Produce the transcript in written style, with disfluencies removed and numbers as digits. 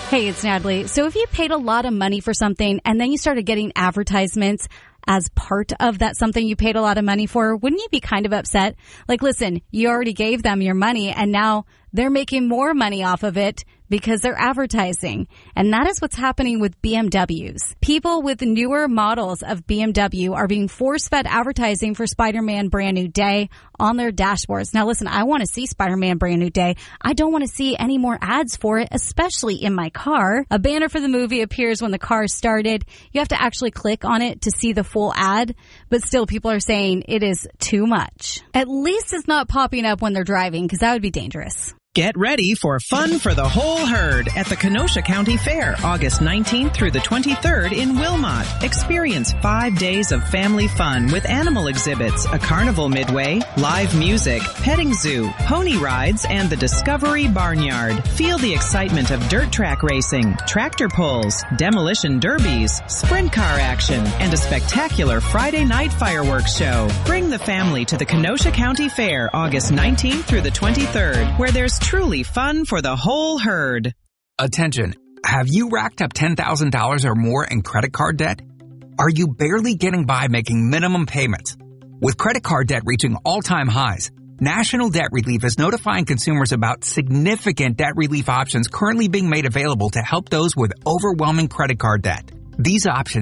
Hey, it's Natalie. So if you paid a lot of money for something and then you started getting advertisements as part of that something you paid a lot of money for, wouldn't you be kind of upset? Like, listen, you already gave them your money and now they're making more money off of it because they're advertising. And that is what's happening with BMWs. People with newer models of BMW are being force-fed advertising for Spider-Man Brand New Day on their dashboards. Now listen, I want to see Spider-Man Brand New Day. I don't want to see any more ads for it, especially in my car. A banner for the movie appears when the car is started. You have to actually click on it to see the full ad, but still people are saying it is too much. At least it's not popping up when they're driving, because that would be dangerous. Get ready for fun for the whole herd at the Kenosha County Fair, August 19th through the 23rd in Wilmot. Experience 5 days of family fun with animal exhibits, a carnival midway, live music, petting zoo, pony rides, and the Discovery Barnyard. Feel the excitement of dirt track racing, tractor pulls, demolition derbies, sprint car action, and a spectacular Friday night fireworks show. Bring the family to the Kenosha County Fair, August 19th through the 23rd, where there's truly fun for the whole herd. Attention. Have you racked up $10,000 or more in credit card debt? Are you barely getting by making minimum payments? With credit card debt reaching all-time highs, National Debt Relief is notifying consumers about significant debt relief options currently being made available to help those with overwhelming credit card debt. These options